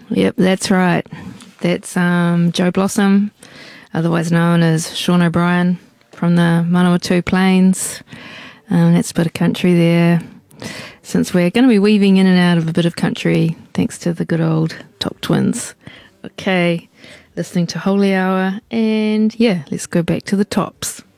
Yep, that's right. That's Joe Blossom, otherwise known as Sean O'Brien from the Manawatu Plains. That's a bit of country there. Since we're going to be weaving in and out of a bit of country, thanks to the good old Top Twins. Okay, listening to Holy Hour, and yeah, let's go back to the tops.